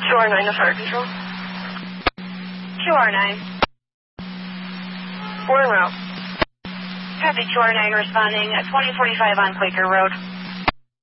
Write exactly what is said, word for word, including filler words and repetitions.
two R nine to fire control. two R nine. We're en route. Copy two R nine responding at twenty forty-five on Quaker Road.